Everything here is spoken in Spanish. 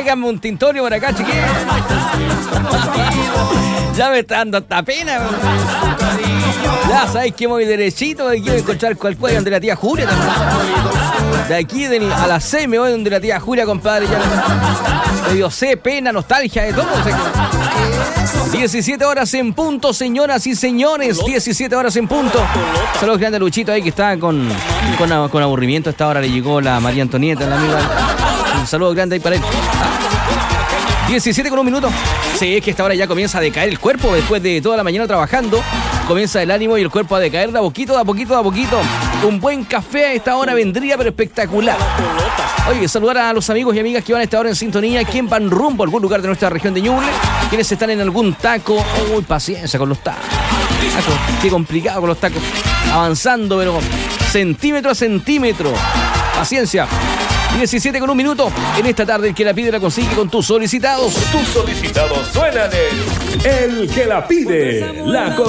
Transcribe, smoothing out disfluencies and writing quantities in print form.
Tráiganme un tintorio por acá, chiquillos. Ya me está dando hasta pena. Ya sabéis que voy derechito. De aquí voy a encontrar cual cuello donde la tía Julia también. De aquí a las 6 me voy donde la tía Julia, compadre. Ya me dio pena, nostalgia, de todo. 17 horas en punto, señoras y señores. 17 horas en punto. Saludos grande a Luchito ahí que está con aburrimiento. A esta hora le llegó la María Antonieta, la amiga. Un saludo grande ahí para él. 17 con un minuto. Sí, es que esta hora ya comienza a decaer el cuerpo. Después de toda la mañana trabajando, comienza el ánimo y el cuerpo a decaer de a poquito. Un buen café a esta hora vendría, pero espectacular. Oye, saludar a los amigos y amigas que van a esta hora en sintonía, quien van rumbo a algún lugar de nuestra región de Ñuble, quienes están en algún taco. Uy, paciencia con los tacos. Qué complicado con los tacos. Avanzando, pero centímetro a centímetro. Paciencia. 17 con un minuto. En esta tarde el que la pide la consigue con tus solicitados. Tus solicitados suenan el que la pide la consigue.